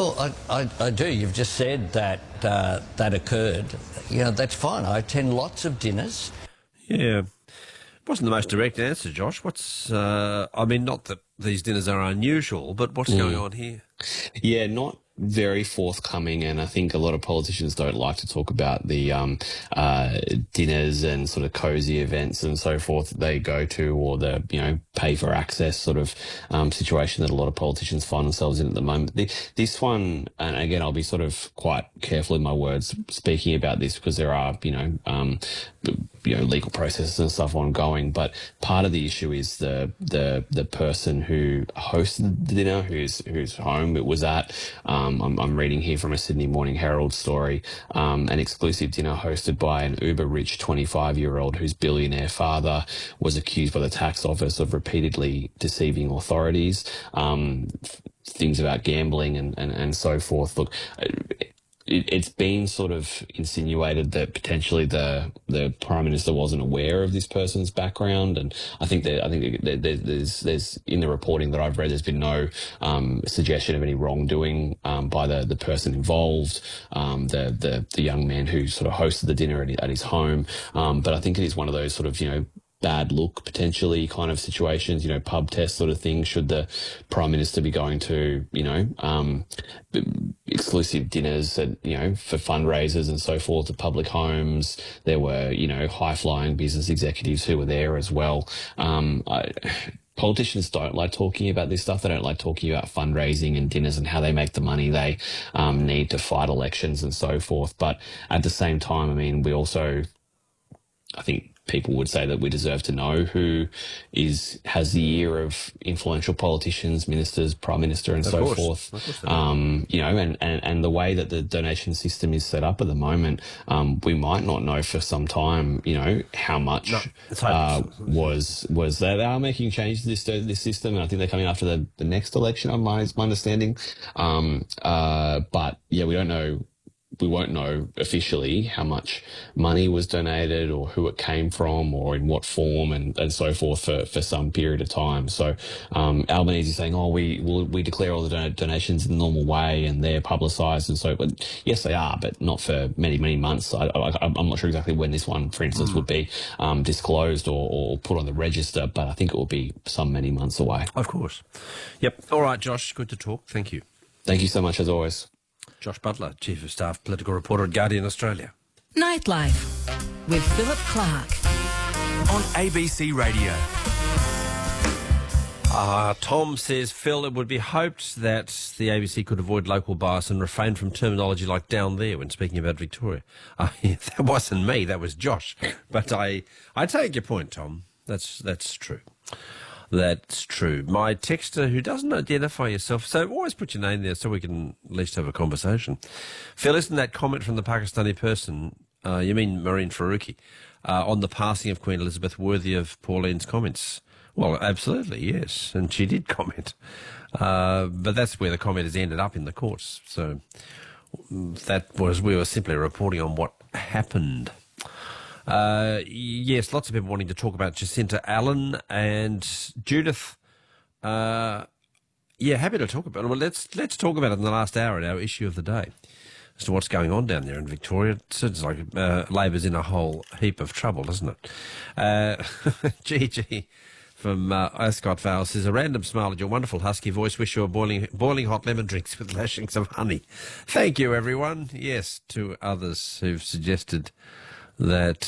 Well, I do. You've just said that that occurred. You know, that's fine. I attend lots of dinners. Yeah. It wasn't the most direct answer, Josh. I mean, not that these dinners are unusual, but what's going on here? Yeah, not very forthcoming, and I think a lot of politicians don't like to talk about the dinners and sort of cozy events and so forth that they go to, or the pay for access sort of situation that a lot of politicians find themselves in at the moment. This one, and again, I'll be sort of quite careful in my words speaking about this because there are legal processes and stuff ongoing, but part of the issue is the person who hosted the dinner, whose home it was at. I'm reading here from a Sydney Morning Herald story, an exclusive dinner hosted by an uber-rich 25-year-old whose billionaire father was accused by the tax office of repeatedly deceiving authorities, things about gambling and so forth. Look, it's been sort of insinuated that potentially the Prime Minister wasn't aware of this person's background, and I think there's in the reporting that I've read, there's been no suggestion of any wrongdoing by the person involved, the young man who sort of hosted the dinner at his home. But I think it is one of those sort of bad look potentially kind of situations, pub test sort of thing. Should the Prime Minister be going to, exclusive dinners at, for fundraisers and so forth at public homes? There were, high flying business executives who were there as well. Politicians don't like talking about this stuff. They don't like talking about fundraising and dinners and how they make the money they need to fight elections and so forth. But at the same time, I mean, I think people would say that we deserve to know who has the ear of influential politicians, ministers, Prime Minister, and so forth. And the way that the donation system is set up at the moment, we might not know for some time, how much was they are making changes to this system, and I think they're coming after the next election, is my understanding. But yeah, we don't know. We won't know officially how much money was donated or who it came from or in what form and so forth for some period of time. So Albanese is saying, we declare all the donations in the normal way and they're publicised and so. But yes, they are, but not for many, many months. I'm not sure exactly when this one, for instance, would be disclosed or put on the register, but I think it will be many months away. Of course. Yep. All right, Josh, good to talk. Thank you. Thank you so much, as always. Josh Butler, Chief of Staff, Political Reporter at Guardian Australia. Nightlife with Philip Clark on ABC Radio. Tom says, Phil, it would be hoped that the ABC could avoid local bias and refrain from terminology like down there when speaking about Victoria. That wasn't me, that was Josh. But I take your point, Tom. That's true. That's true. My texter, who doesn't identify yourself, so always put your name there so we can at least have a conversation. Phil, isn't that comment from the Pakistani person, you mean Marine Faruqi, on the passing of Queen Elizabeth worthy of Pauline's comments? Well, absolutely, yes, and she did comment. But that's where the comment has ended up in the courts. So we were simply reporting on what happened. Yes, lots of people wanting to talk about Jacinta Allen and Judith. Happy to talk about it. Well, let's talk about it in the last hour at our issue of the day as to what's going on down there in Victoria. It seems like Labor's in a whole heap of trouble, doesn't it? Gigi from Ascot Vale says, a random smile at your wonderful husky voice. Wish you a boiling hot lemon drinks with lashings of honey. Thank you, everyone. Yes, to others who've suggested that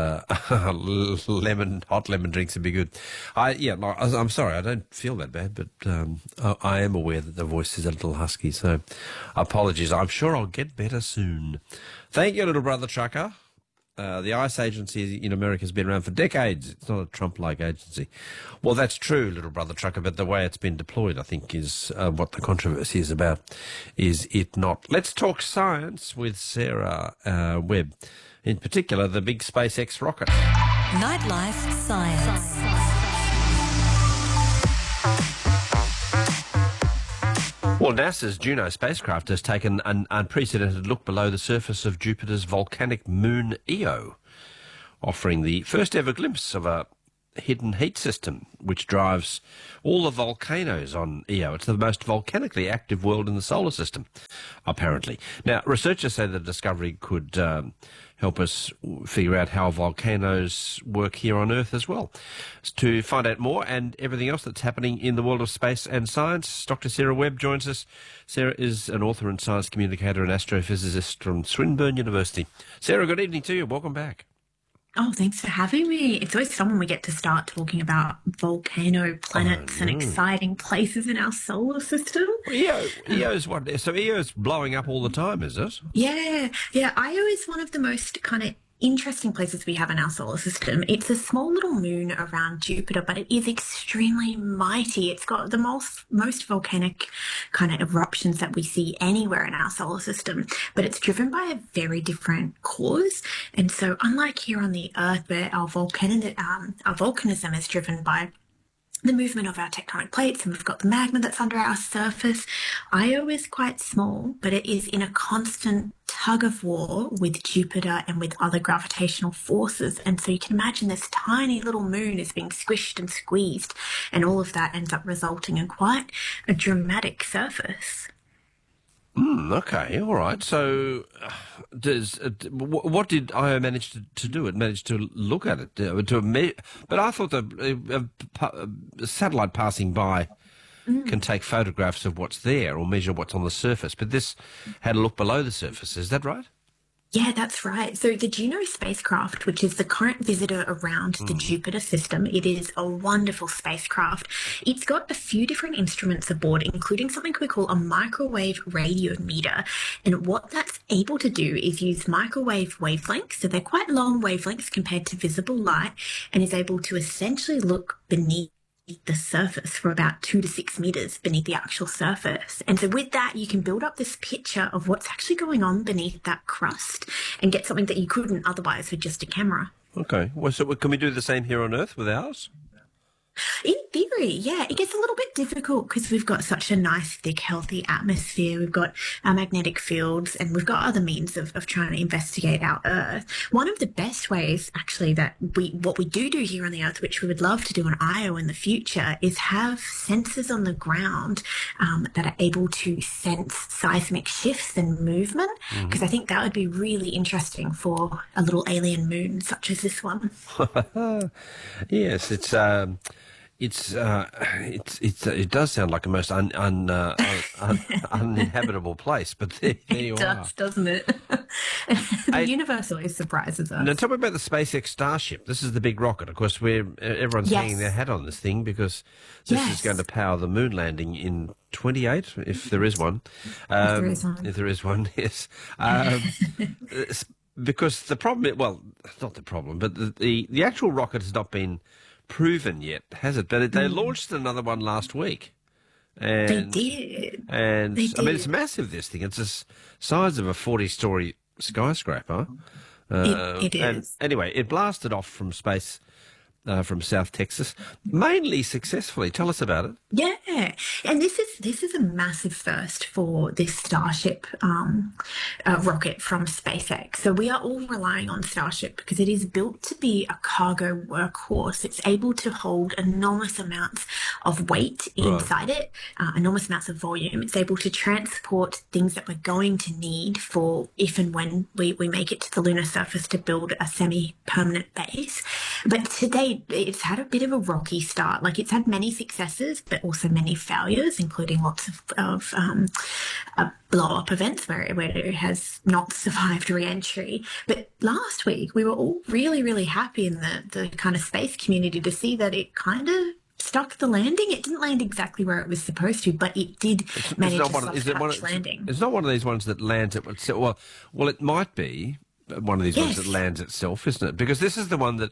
hot lemon drinks would be good. I'm sorry, I don't feel that bad, but I am aware that the voice is a little husky, so apologies. I'm sure I'll get better soon. Thank you, little brother trucker. The ICE agency in America has been around for decades. It's not a Trump-like agency. Well, that's true, little brother trucker, but the way it's been deployed, I think, is what the controversy is about, is it not? Let's talk science with Sarah Webb. In particular, the big SpaceX rocket. Nightlife Science. Well, NASA's Juno spacecraft has taken an unprecedented look below the surface of Jupiter's volcanic moon Io, offering the first ever glimpse of a hidden heat system, which drives all the volcanoes on Io. It's the most volcanically active world in the solar system, apparently. Now, researchers say the discovery could help us figure out how volcanoes work here on Earth as well. To find out more and everything else that's happening in the world of space and science, Dr. Sarah Webb joins us. Sarah is an author and science communicator and astrophysicist from Swinburne University. Sarah, good evening to you. Welcome back. Oh, thanks for having me. It's always fun when we get to start talking about volcano planets and exciting places in our solar system. Io's what? So Io's blowing up all the time, is it? Yeah. Io is one of the most kind of interesting places we have in our solar system. It's a small little moon around Jupiter, but it is extremely mighty. It's got the most volcanic kind of eruptions that we see anywhere in our solar system, but it's driven by a very different cause. And so unlike here on the Earth, where our volcanism is driven by the movement of our tectonic plates, and we've got the magma that's under our surface, Io is quite small, but it is in a constant tug of war with Jupiter and with other gravitational forces. And so you can imagine this tiny little moon is being squished and squeezed, and all of that ends up resulting in quite a dramatic surface. Okay, all right. So, what did Io manage to do? It managed to look at it, but I thought the satellite passing by can take photographs of what's there or measure what's on the surface. But this had a look below the surface. Is that right? Yeah, that's right. So the Juno spacecraft, which is the current visitor around the Jupiter system, it is a wonderful spacecraft. It's got a few different instruments aboard, including something we call a microwave radiometer. And what that's able to do is use microwave wavelengths, so they're quite long wavelengths compared to visible light, and is able to essentially look beneath the surface for about 2 to 6 meters beneath the actual surface. And so with that, you can build up this picture of what's actually going on beneath that crust and get something that you couldn't otherwise with just a camera. Okay. Well, so can we do the same here on Earth with ours? In theory, yeah. It gets a little bit difficult because we've got such a nice, thick, healthy atmosphere. We've got our magnetic fields, and we've got other means of trying to investigate our Earth. One of the best ways, actually, that what we do here on the Earth, which we would love to do on Io in the future, is have sensors on the ground that are able to sense seismic shifts and movement, because I think that would be really interesting for a little alien moon such as this one. Yes, it does sound like a most uninhabitable place, but there you are. It does, doesn't it? The universe always surprises us. Now, tell me about the SpaceX Starship. This is the big rocket. Of course, everyone's hanging their hat on this thing because this is going to power the moon landing in 28, if there is one. If there is one, yes. Because the problem, well, not the problem, but the actual rocket has not been proven yet, has it? But they launched another one last week. And, they did. And I mean, it's massive, this thing. It's the size of a 40-story skyscraper. It is. And anyway, it blasted off from space from South Texas, mainly successfully. Tell us about it. Yeah, and this is a massive first for this Starship rocket from SpaceX. So we are all relying on Starship because it is built to be a cargo workhorse. It's able to hold enormous amounts of weight inside it, enormous amounts of volume. It's able to transport things that we're going to need for if and when we make it to the lunar surface to build a semi-permanent base. But today, it's had a bit of a rocky start. Like, it's had many successes, but also many failures, including lots of blow-up events where it has not survived re-entry. But last week, we were all really, really happy in the kind of space community to see that it kind of stuck the landing. It didn't land exactly where it was supposed to, but it did manage a soft-touch landing. It's not one of these ones that lands at well, it might be one of these ones that lands itself, isn't it? Because this is the one that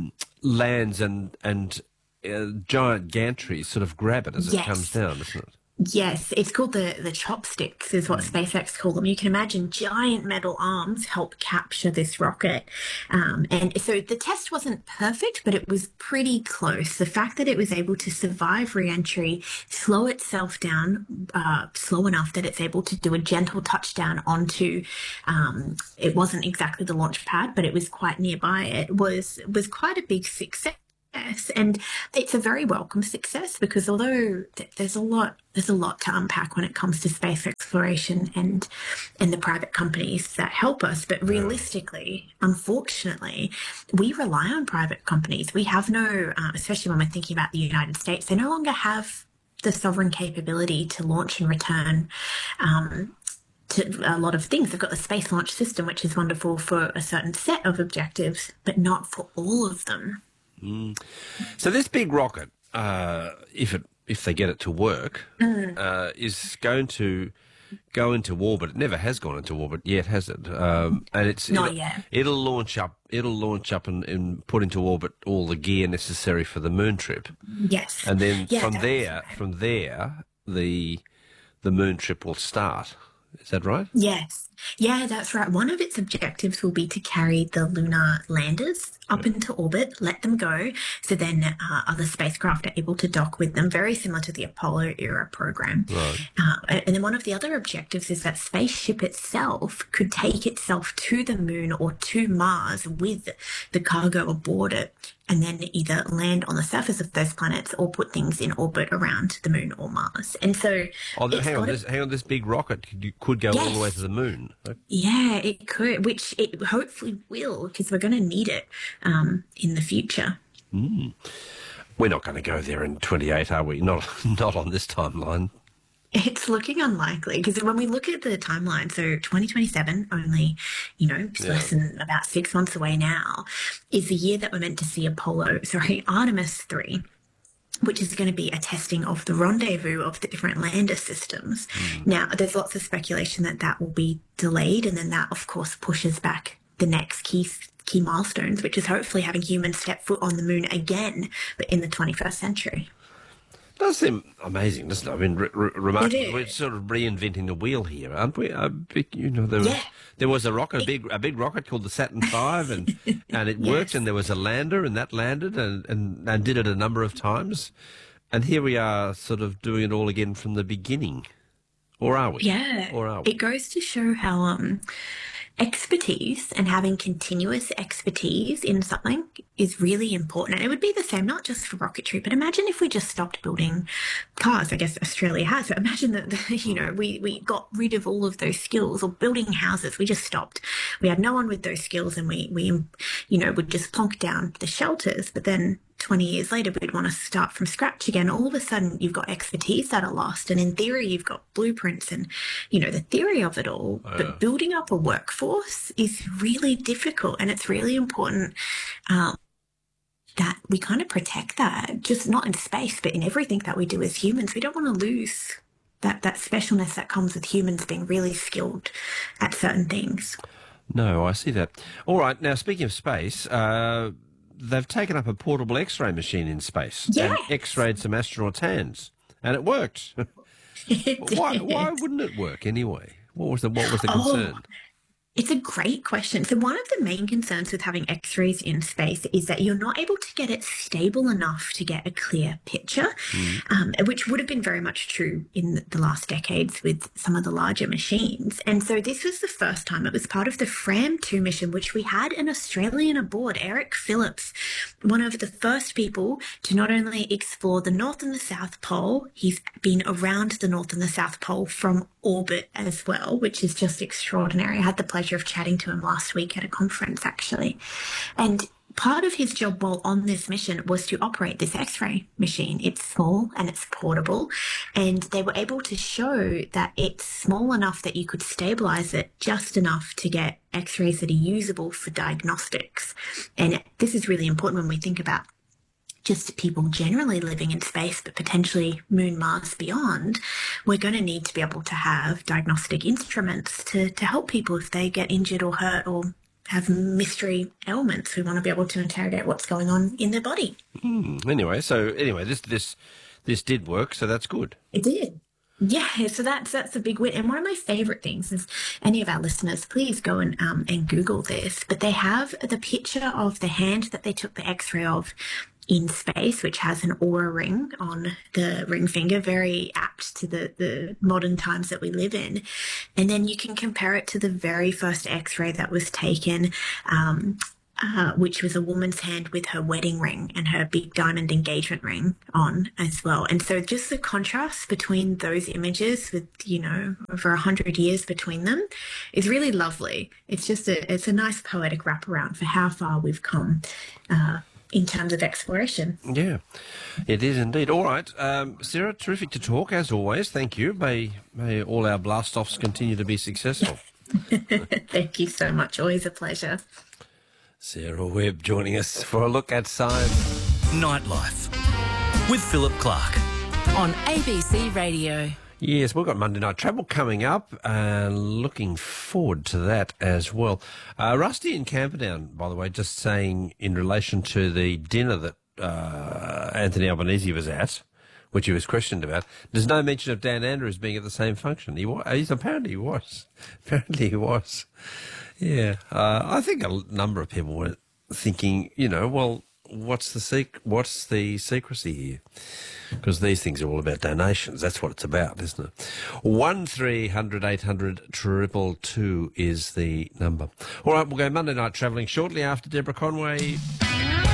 lands and giant gantries sort of grab it as it comes down, isn't it? Yes, it's called the chopsticks, is what SpaceX call them. You can imagine giant metal arms help capture this rocket. And so the test wasn't perfect, but it was pretty close. The fact that it was able to survive re-entry, slow itself down slow enough that it's able to do a gentle touchdown onto, it wasn't exactly the launch pad, but it was quite nearby. It was quite a big success. And it's a very welcome success because although there's a lot to unpack when it comes to space exploration and the private companies that help us, but realistically, unfortunately, we rely on private companies. We have no, especially when we're thinking about the United States, they no longer have the sovereign capability to launch and return to a lot of things. They've got the Space Launch System, which is wonderful for a certain set of objectives, but not for all of them. So this big rocket, if they get it to work, is going to go into orbit. It never has gone into orbit yet, has it? And Not yet. It'll launch up. And put into orbit all the gear necessary for the moon trip. Yes. And then Yeah, from that's there, the moon trip will start. Is that right? Yes. Yeah, that's right. One of its objectives will be to carry the lunar landers up into orbit, let them go, so then other spacecraft are able to dock with them, very similar to the Apollo era program. Right. And then one of the other objectives is that spaceship itself could take itself to the moon or to Mars with the cargo aboard it, and then either land on the surface of those planets or put things in orbit around the moon or Mars. And so, Hang on. This big rocket could go all the way to the moon. Yeah, it could, which it hopefully will, because we're going to need it in the future. We're not going to go there in 28, are we? Not on this timeline. It's looking unlikely because when we look at the timeline, so 2027, only, less than about 6 months away now, is the year that we're meant to see Artemis 3. Which is going to be a testing of the rendezvous of the different lander systems. Now, there's lots of speculation that will be delayed, and then that, of course, pushes back the next key milestones, which is hopefully having humans step foot on the moon again, but in the 21st century. Does seem amazing, doesn't it? I mean, remarkable. It is. We're sort of reinventing the wheel here, aren't we? Yeah. There was a rocket, a big rocket called the Saturn V, and it worked, and there was a lander, and that landed and did it a number of times, and here we are, sort of doing it all again from the beginning, or are we? Yeah. Or are we? It goes to show how expertise and having continuous expertise in something is really important. And it would be the same, not just for rocketry, but imagine if we just stopped building cars. I guess Australia has, but imagine that, we got rid of all of those skills, or building houses. We just stopped. We had no one with those skills, and we would just plonk down the shelters. But then 20 years later, we'd want to start from scratch again. All of a sudden, you've got expertise that are lost. And in theory, you've got blueprints and, the theory of it all. But building up a workforce is really difficult. And it's really important that we kind of protect that, just not in space, but in everything that we do as humans. We don't want to lose that specialness that comes with humans being really skilled at certain things. No, I see that. All right. Now, speaking of space, they've taken up a portable X-ray machine in space and X-rayed some astronauts' hands, and it worked. Why wouldn't it work anyway? What was the concern? It's a great question. So one of the main concerns with having X-rays in space is that you're not able to get it stable enough to get a clear picture, which would have been very much true in the last decades with some of the larger machines. And so this was the first time. It was part of the FRAM-2 mission, which we had an Australian aboard, Eric Phillips, one of the first people to not only explore the North and the South Pole, he's been around the North and the South Pole from orbit as well, which is just extraordinary. I had the pleasure of chatting to him last week at a conference, actually. And part of his job while on this mission was to operate this X-ray machine. It's small and it's portable, and they were able to show that it's small enough that you could stabilize it just enough to get X-rays that are usable for diagnostics. And this is really important when we think about just people generally living in space, but potentially Moon, Mars, beyond. We're going to need to be able to have diagnostic instruments to help people if they get injured or hurt or have mystery ailments. We want to be able to interrogate what's going on in their body. Anyway, this did work, so that's good. It did. Yeah, so that's a big win. And one of my favorite things is any of our listeners, please go and Google this. But they have the picture of the hand that they took the X-ray of in space, which has an Oura ring on the ring finger, very apt to the modern times that we live in. And then you can compare it to the very first X-ray that was taken, which was a woman's hand with her wedding ring and her big diamond engagement ring on as well. And so just the contrast between those images with, over 100 years between them is really lovely. It's just it's a nice poetic wraparound for how far we've come in terms of exploration. Yeah, it is indeed. All right, Sarah, terrific to talk as always. Thank you. May all our blast-offs continue to be successful. Thank you so much. Always a pleasure. Sarah Webb joining us for a look at science. Nightlife with Philip Clark On ABC Radio. Yes, we've got Monday Night Travel coming up, and looking forward to that as well. Rusty in Camperdown, by the way, just saying in relation to the dinner that Anthony Albanese was at, which he was questioned about, there's no mention of Dan Andrews being at the same function. Apparently he was. Yeah, I think a number of people were thinking, well, what's the secrecy here? Because these things are all about donations. That's what it's about, isn't it? 1300 800 222 is the number. All right, we'll go Monday Night Travelling shortly after Deborah Conway.